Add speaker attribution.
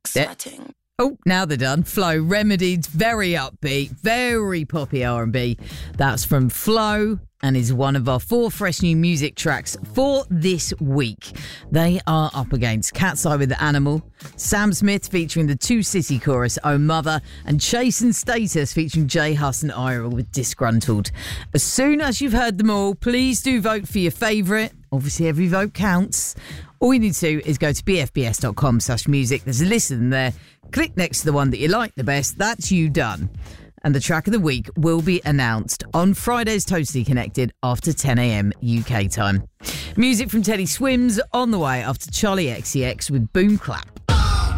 Speaker 1: Sweating.
Speaker 2: Oh, now they're done. Flo, Remedies, very upbeat, very poppy R&B. That's from Flo and is one of our 4 fresh new music tracks for this week. They are up against Cat's Eye with Animal, Sam Smith featuring the Two City chorus, Oh Mother, and Chase and Status featuring J Hus and Ira with Disgruntled. As soon as you've heard them all, please do vote for your favourite. Obviously, every vote counts. All you need to do is go to bfbs.com/music. There's a list of them there. Click next to the one that you like the best. That's you done. And the track of the week will be announced on Friday's Totally Connected after 10 a.m. UK time. Music from Teddy Swims on the way after Charlie XCX with Boom Clap.